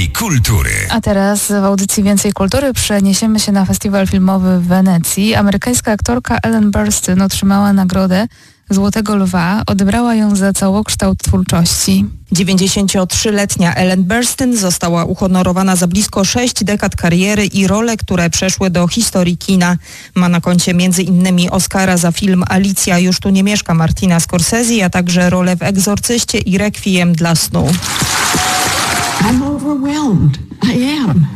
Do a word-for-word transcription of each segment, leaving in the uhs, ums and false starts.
Więcej kultury. A teraz w audycji Więcej kultury przeniesiemy się na festiwal filmowy w Wenecji. Amerykańska aktorka Ellen Burstyn otrzymała nagrodę Złotego Lwa. Odebrała ją za całokształt twórczości. dziewięćdziesięciotrzyletnia Ellen Burstyn została uhonorowana za blisko sześć dekad kariery i role, które przeszły do historii kina. Ma na koncie między innymi Oscara za film Alicja już tu nie mieszka Martina Scorsese, a także rolę w Egzorcyście i Rekwiem dla snu. I'm overwhelmed. I am.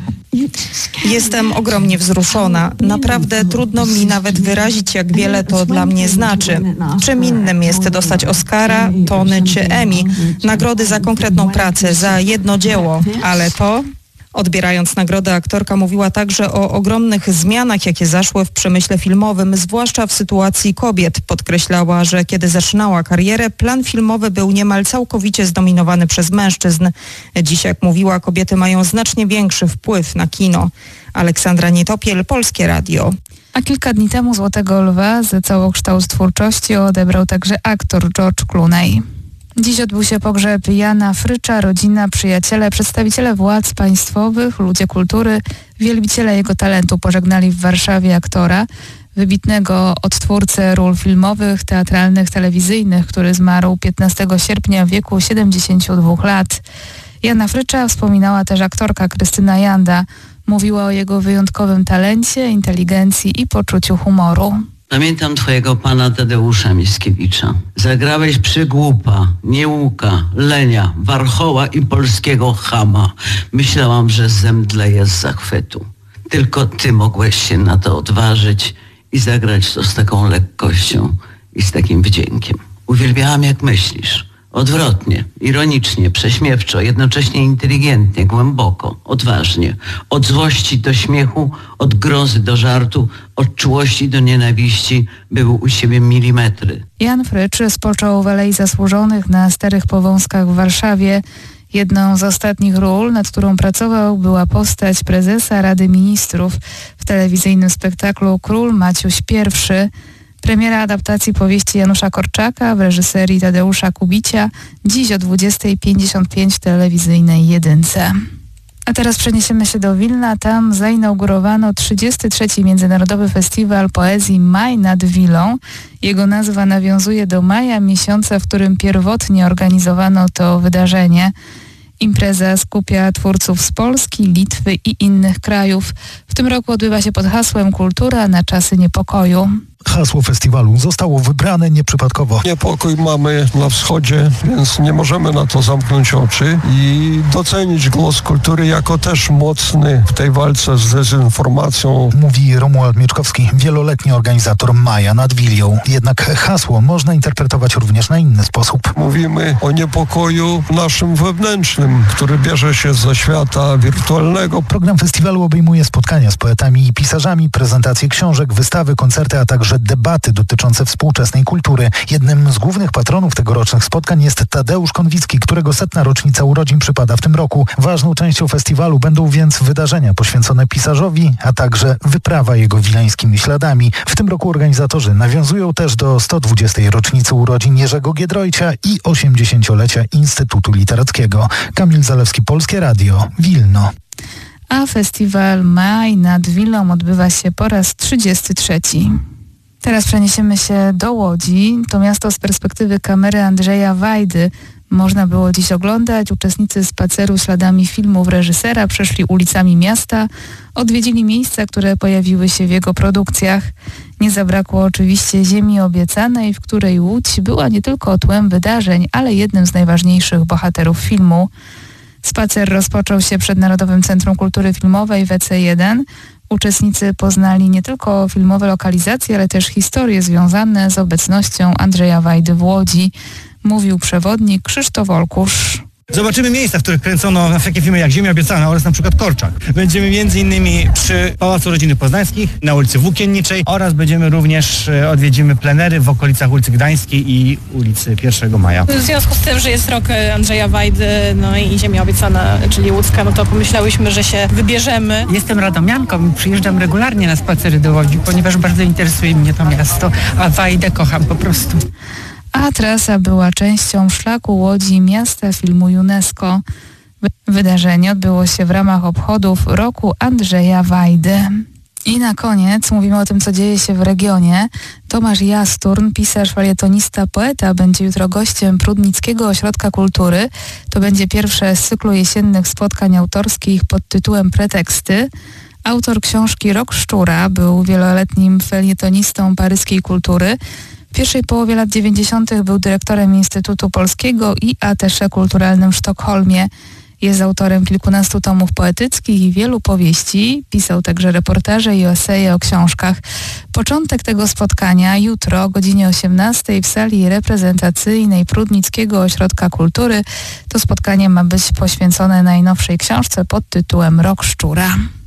Jestem ogromnie wzruszona. Naprawdę trudno mi nawet wyrazić, jak wiele to dla mnie znaczy. Czym innym jest dostać Oscara, Tony czy Emmy, nagrody za konkretną pracę, za jedno dzieło, ale to... Odbierając nagrodę, aktorka mówiła także o ogromnych zmianach, jakie zaszły w przemyśle filmowym, zwłaszcza w sytuacji kobiet. Podkreślała, że kiedy zaczynała karierę, plan filmowy był niemal całkowicie zdominowany przez mężczyzn. Dziś, jak mówiła, kobiety mają znacznie większy wpływ na kino. Aleksandra Nietopiel, Polskie Radio. A kilka dni temu Złotego Lwa za całokształt twórczości odebrał także aktor George Clooney. Dziś odbył się pogrzeb Jana Frycza, rodzina, przyjaciele, przedstawiciele władz państwowych, ludzie kultury, wielbiciele jego talentu pożegnali w Warszawie aktora, wybitnego odtwórcę ról filmowych, teatralnych, telewizyjnych, który zmarł piętnastego sierpnia w wieku siedemdziesięciu dwóch lat. Jana Frycza wspominała też aktorka Krystyna Janda. Mówiła o jego wyjątkowym talencie, inteligencji i poczuciu humoru. Pamiętam twojego pana Tadeusza Mickiewicza. Zagrałeś przygłupa, niełuka, lenia, warchoła i polskiego chama. Myślałam, że zemdleję z zachwytu. Tylko ty mogłeś się na to odważyć i zagrać to z taką lekkością i z takim wdziękiem. Uwielbiałam, jak myślisz. Odwrotnie, ironicznie, prześmiewczo, jednocześnie inteligentnie, głęboko, odważnie. Od złości do śmiechu, od grozy do żartu, od czułości do nienawiści były u siebie milimetry. Jan Frycz spoczął w Alei Zasłużonych na Starych Powązkach w Warszawie. Jedną z ostatnich ról, nad którą pracował, była postać prezesa Rady Ministrów w telewizyjnym spektaklu Król Maciuś I. Premiera adaptacji powieści Janusza Korczaka w reżyserii Tadeusza Kubicia dziś o dwudziestej pięćdziesiąt pięć w telewizyjnej Jedynce. A teraz przeniesiemy się do Wilna. Tam zainaugurowano trzydziesty trzeci Międzynarodowy Festiwal Poezji Maj nad Wilą. Jego nazwa nawiązuje do maja, miesiąca, w którym pierwotnie organizowano to wydarzenie. Impreza skupia twórców z Polski, Litwy i innych krajów. W tym roku odbywa się pod hasłem Kultura na czasy niepokoju. Hasło festiwalu zostało wybrane nieprzypadkowo. Niepokój mamy na wschodzie, więc nie możemy na to zamknąć oczy i docenić głos kultury jako też mocny w tej walce z dezinformacją. Mówi Romuald Mieczkowski, wieloletni organizator Maja nad Wilią. Jednak hasło można interpretować również na inny sposób. Mówimy o niepokoju naszym wewnętrznym, który bierze się ze świata wirtualnego. Program festiwalu obejmuje spotkania z poetami i pisarzami, prezentacje książek, wystawy, koncerty, a także debaty dotyczące współczesnej kultury. Jednym z głównych patronów tegorocznych spotkań jest Tadeusz Konwicki, którego setna rocznica urodzin przypada w tym roku. Ważną częścią festiwalu będą więc wydarzenia poświęcone pisarzowi, a także wyprawa jego wileńskimi śladami. W tym roku organizatorzy nawiązują też do sto dwudziestej rocznicy urodzin Jerzego Giedroycia i osiemdziesięciolecia Instytutu Literackiego. Kamil Zalewski, Polskie Radio, Wilno. A festiwal Maj nad Wilą odbywa się po raz trzydziesty trzeci. Teraz przeniesiemy się do Łodzi. To miasto z perspektywy kamery Andrzeja Wajdy można było dziś oglądać. Uczestnicy spaceru śladami filmów reżysera przeszli ulicami miasta, odwiedzili miejsca, które pojawiły się w jego produkcjach. Nie zabrakło oczywiście Ziemi Obiecanej, w której Łódź była nie tylko tłem wydarzeń, ale jednym z najważniejszych bohaterów filmu. Spacer rozpoczął się przed Narodowym Centrum Kultury Filmowej W C jeden. Uczestnicy poznali nie tylko filmowe lokalizacje, ale też historie związane z obecnością Andrzeja Wajdy w Łodzi, mówił przewodnik Krzysztof Olkusz. Zobaczymy miejsca, w których kręcono takie filmy jak Ziemia Obiecana oraz na przykład Korczak. Będziemy między innymi przy Pałacu Rodziny Poznańskich, na ulicy Włókienniczej oraz będziemy również, odwiedzimy plenery w okolicach ulicy Gdańskiej i ulicy pierwszego maja. W związku z tym, że jest rok Andrzeja Wajdy, no i Ziemia Obiecana, czyli łódzka, no to pomyślałyśmy, że się wybierzemy. Jestem radomianką i przyjeżdżam regularnie na spacery do Łodzi, ponieważ bardzo interesuje mnie to miasto, a Wajdę kocham po prostu. A trasa była częścią szlaku Łodzi Miasta Filmu UNESCO. Wydarzenie odbyło się w ramach obchodów roku Andrzeja Wajdy. I na koniec mówimy o tym, co dzieje się w regionie. Tomasz Jasturn, pisarz, felietonista, poeta, będzie jutro gościem Prudnickiego Ośrodka Kultury. To będzie pierwsze z cyklu jesiennych spotkań autorskich pod tytułem Preteksty. Autor książki Rok Szczura był wieloletnim felietonistą paryskiej kultury. W pierwszej połowie lat dziewięćdziesiątych był dyrektorem Instytutu Polskiego i attaché kulturalnym w Sztokholmie. Jest autorem kilkunastu tomów poetyckich i wielu powieści. Pisał także reportaże i eseje o książkach. Początek tego spotkania jutro o godzinie osiemnastej w sali reprezentacyjnej Prudnickiego Ośrodka Kultury. To spotkanie ma być poświęcone najnowszej książce pod tytułem Rok Szczura.